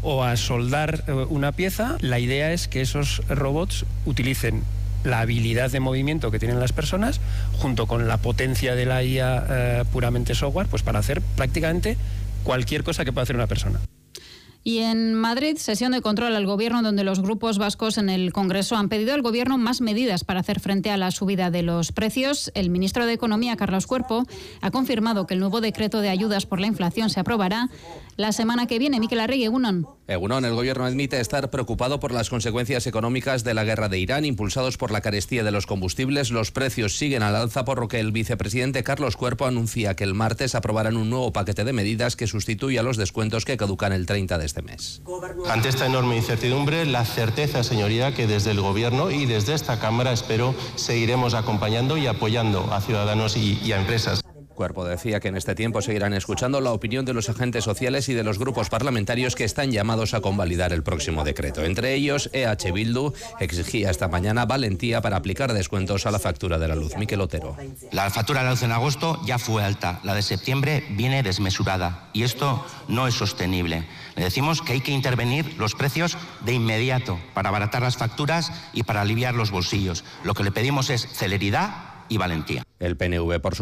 o a soldar una pieza. La idea es que esos robots utilicen la habilidad de movimiento que tienen las personas junto con la potencia de la IA puramente software, pues para hacer prácticamente cualquier cosa que pueda hacer una persona. Y en Madrid, sesión de control al Gobierno, donde los grupos vascos en el Congreso han pedido al Gobierno más medidas para hacer frente a la subida de los precios. El ministro de Economía, Carlos Cuerpo, ha confirmado que el nuevo decreto de ayudas por la inflación se aprobará la semana que viene. Mikel Arregui, Egunon. Egunon, el Gobierno admite estar preocupado por las consecuencias económicas de la guerra de Irán, impulsados por la carestía de los combustibles. Los precios siguen al alza, por lo que el vicepresidente Carlos Cuerpo anuncia que el martes aprobarán un nuevo paquete de medidas que sustituya los descuentos que caducan el 30 de este mes. Ante esta enorme incertidumbre, la certeza, señoría, que desde el Gobierno y desde esta Cámara, espero, seguiremos acompañando y apoyando a ciudadanos y a empresas. Cuerpo decía que en este tiempo seguirán escuchando la opinión de los agentes sociales y de los grupos parlamentarios que están llamados a convalidar el próximo decreto. Entre ellos, EH Bildu exigía esta mañana valentía para aplicar descuentos a la factura de la luz. Mikel Otero. La factura de la luz en agosto ya fue alta, la de septiembre viene desmesurada y esto no es sostenible. Le decimos que hay que intervenir los precios de inmediato para abaratar las facturas y para aliviar los bolsillos. Lo que le pedimos es celeridad y valentía. El PNV, por su